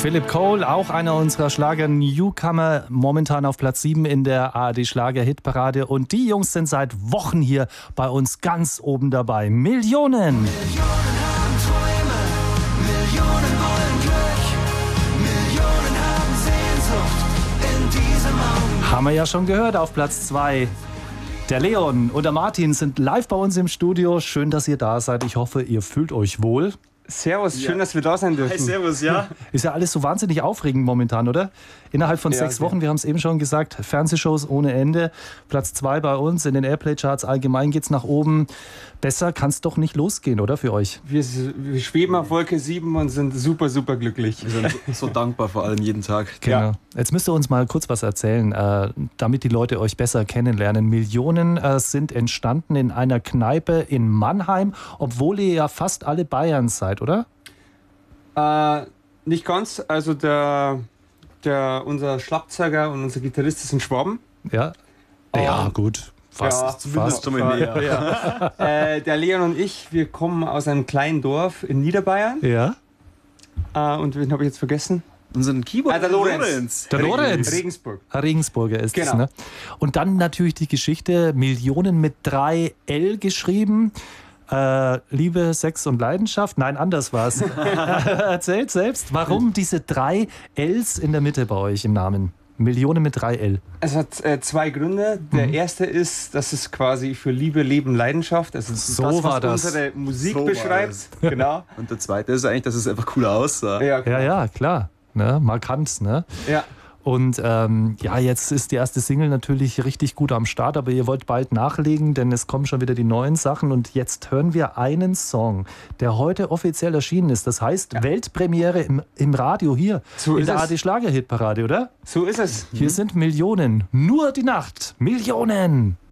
Philip Cole, auch einer unserer Schlager-Newcomer, momentan auf Platz 7 in der ARD-Schlager-Hitparade. Und die Jungs sind seit Wochen hier bei uns ganz oben dabei. Millionen! Millionen haben Träume, Millionen wollen Glück, Millionen haben Sehnsucht in diesem Augenblick. Haben wir ja schon gehört auf Platz 2. Der Leon und der Martin sind live bei uns im Studio. Schön, dass ihr da seid. Ich hoffe, ihr fühlt euch wohl. Servus, schön, dass wir da sein dürfen. Hi, servus, ja. Ist ja alles so wahnsinnig aufregend momentan, oder? Innerhalb von 6 Wochen, wir haben es eben schon gesagt, Fernsehshows ohne Ende. Platz 2 bei uns in den Airplay-Charts. Allgemein geht's nach oben. Besser kann es doch nicht losgehen, oder, für euch? Wir schweben auf Wolke 7 und sind super, super glücklich. Wir sind so dankbar, vor allem jeden Tag. Genau. Ja. Jetzt müsst ihr uns mal kurz was erzählen, damit die Leute euch besser kennenlernen. Millionen sind entstanden in einer Kneipe in Mannheim, obwohl ihr ja fast alle Bayern seid, oder? Nicht ganz, also unser Schlagzeuger und unser Gitarrist sind Schwaben. Ja. Ja, gut. Fast. Ja, Zumindest schon mal näher. Ja. Der Leon und ich, wir kommen aus einem kleinen Dorf in Niederbayern. Ja. Und wen habe ich jetzt vergessen? Unseren Keyboard. Der Lorenz. Der Lorenz. Regensburg. Regensburger ist es, Genau. ne? Und dann natürlich die Geschichte, Millionen mit 3 L geschrieben. Liebe, Sex und Leidenschaft. Nein, anders war es. Erzählt selbst, warum diese 3 Ls in der Mitte bei euch im Namen? Millionen mit 3 L. Es hat 2 Gründe. Der erste ist, dass es quasi für Liebe, Leben, Leidenschaft, also So das, was war das. unsere Musik So war beschreibt. das. Genau. Und der zweite ist eigentlich, dass es einfach cooler aussah. Ja, Ja, ja, klar. Ne? Markant, ne? ja. Und ja, jetzt ist die erste Single natürlich richtig gut am Start, aber ihr wollt bald nachlegen, denn es kommen schon wieder die neuen Sachen. Und jetzt hören wir einen Song, der heute offiziell erschienen ist. Das heißt Weltpremiere im Radio hier So in ist der es. ARD-Schlager-Hitparade, oder? So ist es. Hier sind Millionen. Nur die Nacht. Millionen.